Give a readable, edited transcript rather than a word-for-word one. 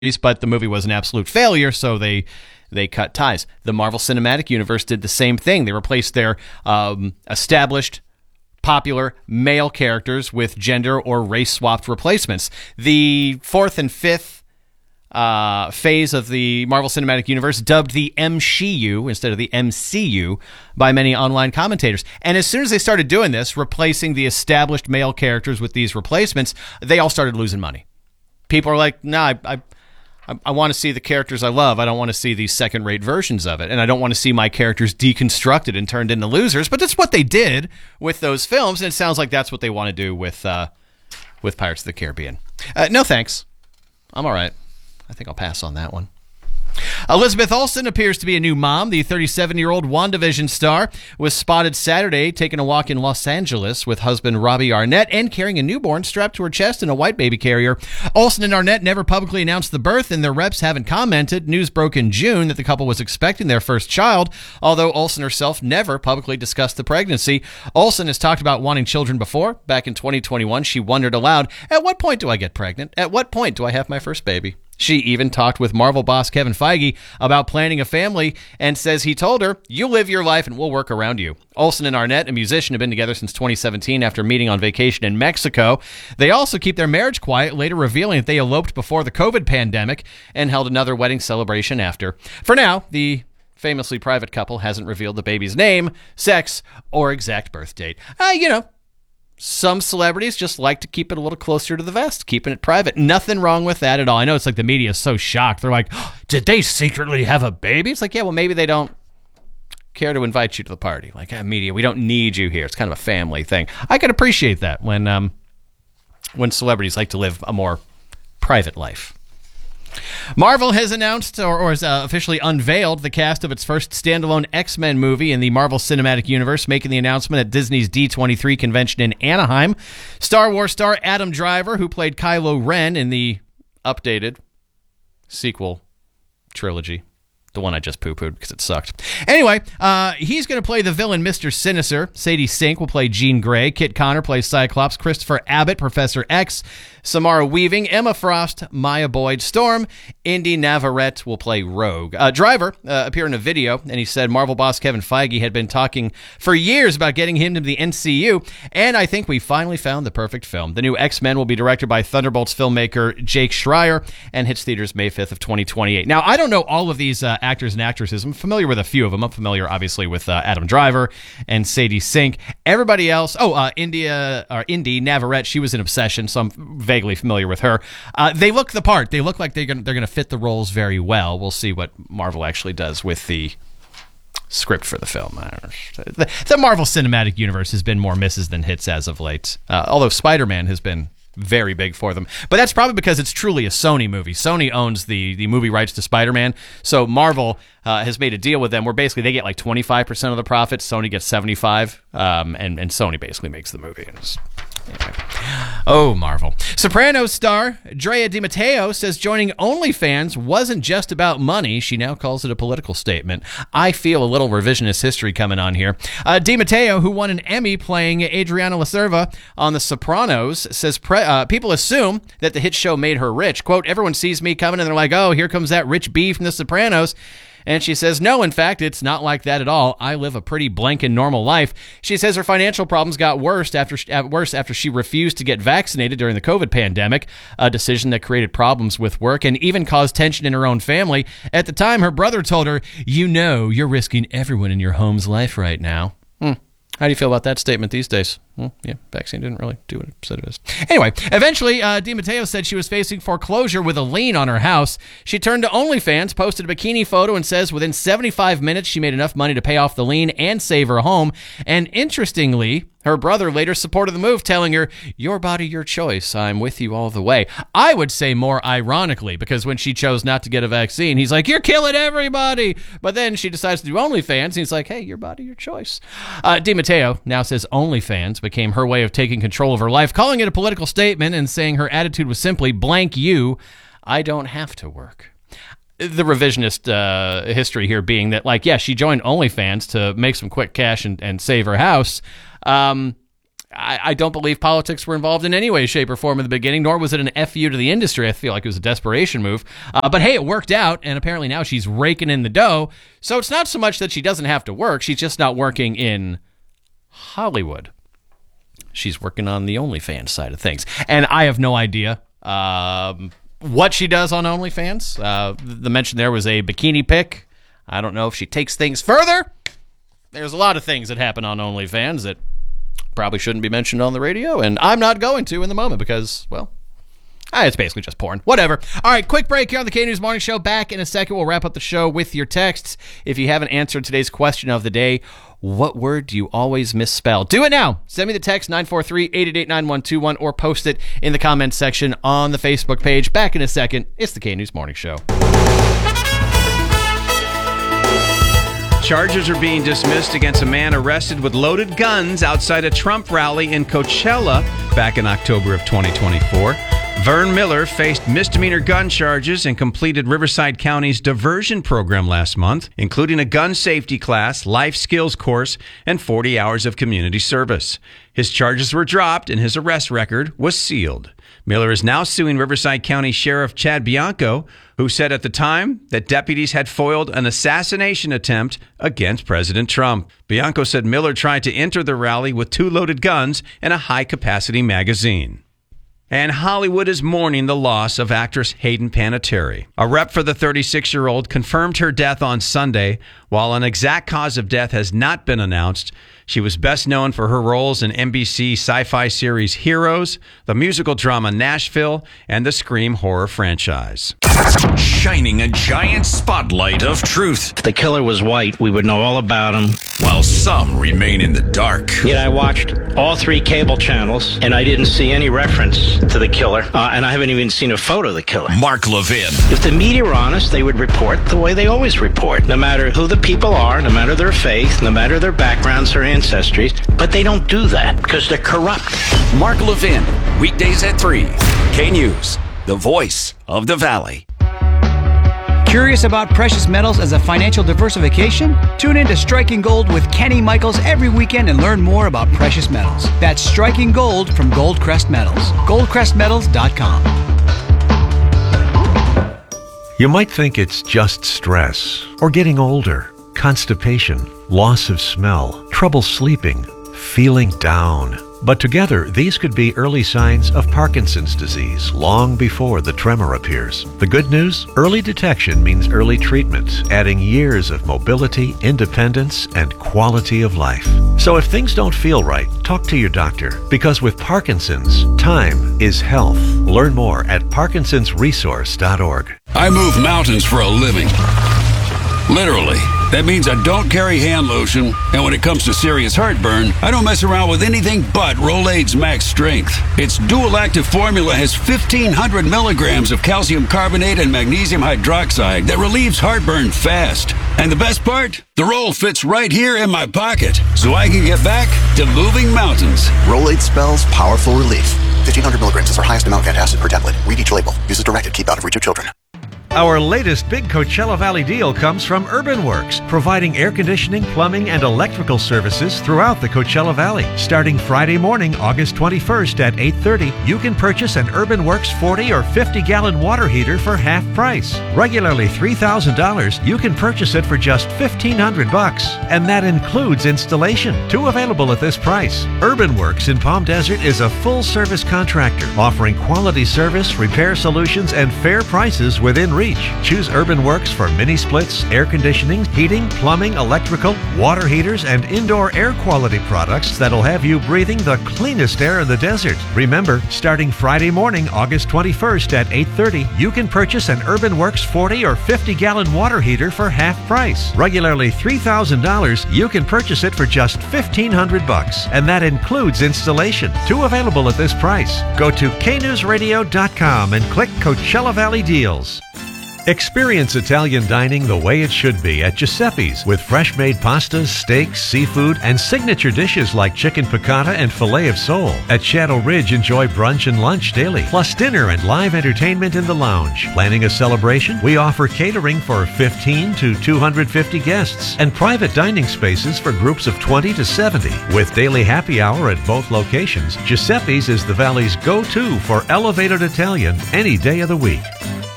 but the movie was an absolute failure, so they cut ties. The Marvel Cinematic Universe did the same thing. They replaced their established, popular male characters with gender or race-swapped replacements. The fourth and fifth phase of the Marvel Cinematic Universe, dubbed the MCU instead of the MCU by many online commentators. And as soon as they started doing this, replacing the established male characters with these replacements, they all started losing money. People are like, nah, I want to see the characters I love. I don't want to see these second-rate versions of it. And I don't want to see my characters deconstructed and turned into losers. But that's what they did with those films, and it sounds like that's what they want to do with Pirates of the Caribbean. No thanks. I'm all right. I think I'll pass on that one. Elizabeth Olsen appears to be a new mom. The 37-year-old WandaVision star was spotted Saturday taking a walk in Los Angeles with husband Robbie Arnett and carrying a newborn strapped to her chest in a white baby carrier. Olsen and Arnett never publicly announced the birth, and their reps haven't commented. News broke in June that the couple was expecting their first child, although Olsen herself never publicly discussed the pregnancy. Olsen has talked about wanting children before. Back in 2021, she wondered aloud, "At what point do I get pregnant? At what point do I have my first baby?" She even talked with Marvel boss Kevin Feige about planning a family and says he told her, "You live your life and we'll work around you." Olsen and Arnett, a musician, have been together since 2017 after meeting on vacation in Mexico. They also keep their marriage quiet, later revealing that they eloped before the COVID pandemic and held another wedding celebration after. For now, the famously private couple hasn't revealed the baby's name, sex, or exact birth date. Some celebrities just like to keep it a little closer to the vest, keeping it private. Nothing wrong with that at all. I know it's like the media is so shocked. They're like, oh, did they secretly have a baby? It's like, yeah, well, maybe they don't care to invite you to the party. Like, media, we don't need you here. It's kind of a family thing. I can appreciate that when celebrities like to live a more private life. Marvel has announced or has officially unveiled the cast of its first standalone X-Men movie in the Marvel Cinematic Universe, making the announcement at Disney's D23 convention in Anaheim. Star Wars star Adam Driver, who played Kylo Ren in the updated sequel trilogy, the one I just poo-pooed because it sucked. Anyway, he's going to play the villain, Mr. Sinister. Sadie Sink will play Jean Grey. Kit Connor plays Cyclops. Christopher Abbott, Professor X. Samara Weaving, Emma Frost, Maya Boyd, Storm. Indy Navarrete will play Rogue. Driver appeared in a video, and he said Marvel boss Kevin Feige had been talking for years about getting him to the MCU, and I think we finally found the perfect film. The new X-Men will be directed by Thunderbolts filmmaker Jake Schreier and hits theaters May 5th of 2028. Now, I don't know all of these actors and actresses. I'm familiar with a few of them. I'm familiar, obviously, with Adam Driver and Sadie Sink. Everybody else, Indy Navarrete, she was in Obsession, so I'm vaguely familiar with her. They look the part. They look like they're going to fit the roles very well. We'll see what Marvel actually does with the script for the film. The Marvel Cinematic Universe has been more misses than hits as of late, although Spider-Man has been very big for them. But that's probably because it's truly a Sony movie. Sony owns the movie rights to Spider-Man, so Marvel has made a deal with them where basically they get like 25% of the profits, Sony gets 75%, and Sony basically makes the movie. Anyway. Oh, Marvel. Sopranos star Drea Di Matteo says joining OnlyFans wasn't just about money. She now calls it a political statement. I feel a little revisionist history coming on here. Di Matteo, who won an Emmy playing Adriana Lacerva on The Sopranos, says people assume that the hit show made her rich. Quote, everyone sees me coming and they're like, oh, here comes that rich bee from The Sopranos. And she says, no, in fact, it's not like that at all. I live a pretty blank and normal life. She says her financial problems got worse after she refused to get vaccinated during the COVID pandemic, a decision that created problems with work and even caused tension in her own family. At the time, her brother told her, you're risking everyone in your home's life right now. How do you feel about that statement these days? Well, yeah, vaccine didn't really do what it said it was. Anyway, eventually, Di Matteo said she was facing foreclosure with a lien on her house. She turned to OnlyFans, posted a bikini photo, and says within 75 minutes, she made enough money to pay off the lien and save her home. And interestingly, her brother later supported the move, telling her, your body, your choice. I'm with you all the way. I would say more ironically, because when she chose not to get a vaccine, he's like, you're killing everybody. But then she decides to do OnlyFans, and he's like, hey, your body, your choice. Di Matteo now says OnlyFans became her way of taking control of her life, calling it a political statement and saying her attitude was simply, blank you, I don't have to work. The revisionist history here being that, she joined OnlyFans to make some quick cash and save her house. I don't believe politics were involved in any way, shape, or form in the beginning, nor was it an FU to the industry. I feel like it was a desperation move. But hey, it worked out, and apparently now she's raking in the dough. So it's not so much that she doesn't have to work. She's just not working in Hollywood. She's working on the OnlyFans side of things. And I have no idea what she does on OnlyFans. The mention there was a bikini pic. I don't know if she takes things further. There's a lot of things that happen on OnlyFans that probably shouldn't be mentioned on the radio, and I'm not going to in the moment because, well, it's basically just porn. Whatever. All right, quick break here on the K-News Morning Show. Back in a second. We'll wrap up the show with your texts. If you haven't answered today's question of the day, what word do you always misspell? Do it now. Send me the text, 943-888-9121, or post it in the comments section on the Facebook page. Back in a second. It's the K-News Morning Show. Charges are being dismissed against a man arrested with loaded guns outside a Trump rally in Coachella back in October of 2024. Vern Miller faced misdemeanor gun charges and completed Riverside County's diversion program last month, including a gun safety class, life skills course, and 40 hours of community service. His charges were dropped and his arrest record was sealed. Miller is now suing Riverside County Sheriff Chad Bianco, who said at the time that deputies had foiled an assassination attempt against President Trump. Bianco said Miller tried to enter the rally with 2 loaded guns and a high-capacity magazine. And Hollywood is mourning the loss of actress Hayden Panettiere. A rep for the 36-year-old confirmed her death on Sunday. While an exact cause of death has not been announced, she was best known for her roles in NBC sci-fi series Heroes, the musical drama Nashville, and the Scream horror franchise. Shining a giant spotlight of truth. If the killer was white, we would know all about him. While some remain in the dark. Yet I watched all 3 cable channels, and I didn't see any reference to the killer, and I haven't even seen a photo of the killer. Mark Levin. If the media were honest, they would report the way they always report, no matter who the people are, no matter their faith, no matter their backgrounds or ancestries, but they don't do that because they're corrupt. Mark Levin, weekdays at 3. K-News, the voice of the Valley. Curious about precious metals as a financial diversification? Tune in to Striking Gold with Kenny Michaels every weekend and learn more about precious metals. That's Striking Gold from Goldcrest Metals. GoldcrestMetals.com. You might think it's just stress, or getting older, constipation, loss of smell, trouble sleeping, feeling down. But together, these could be early signs of Parkinson's disease long before the tremor appears. The good news? Early detection means early treatment, adding years of mobility, independence, and quality of life. So if things don't feel right, talk to your doctor. Because with Parkinson's, time is health. Learn more at parkinsonsresource.org. I move mountains for a living. Literally. That means I don't carry hand lotion, and when it comes to serious heartburn, I don't mess around with anything but Rolaids Max Strength. Its dual-active formula has 1,500 milligrams of calcium carbonate and magnesium hydroxide that relieves heartburn fast. And the best part? The roll fits right here in my pocket, so I can get back to moving mountains. Rolaids spells powerful relief. 1,500 milligrams is our highest amount of antacid per tablet. Read each label. Use as directed. Keep out of reach of children. Our latest big Coachella Valley deal comes from UrbanWorks, providing air conditioning, plumbing, and electrical services throughout the Coachella Valley. Starting Friday morning, August 21st at 8:30, you can purchase an UrbanWorks 40 or 50-gallon water heater for half price. Regularly $3,000, you can purchase it for just $1,500, and that includes installation. 2 available at this price. UrbanWorks in Palm Desert is a full-service contractor, offering quality service, repair solutions, and fair prices within reach. Choose UrbanWorks for mini splits, air conditioning, heating, plumbing, electrical, water heaters, and indoor air quality products that'll have you breathing the cleanest air in the desert. Remember, starting Friday morning, August 21st at 8:30, you can purchase an UrbanWorks 40 or 50-gallon water heater for half price. Regularly $3,000, you can purchase it for just $1,500, and that includes installation. 2 available at this price. Go to knewsradio.com and click Coachella Valley Deals. Experience Italian dining the way it should be at Giuseppe's with fresh-made pastas, steaks, seafood, and signature dishes like chicken piccata and filet of sole. At Shadow Ridge, enjoy brunch and lunch daily, plus dinner and live entertainment in the lounge. Planning a celebration? We offer catering for 15 to 250 guests and private dining spaces for groups of 20 to 70. With daily happy hour at both locations, Giuseppe's is the Valley's go-to for elevated Italian any day of the week.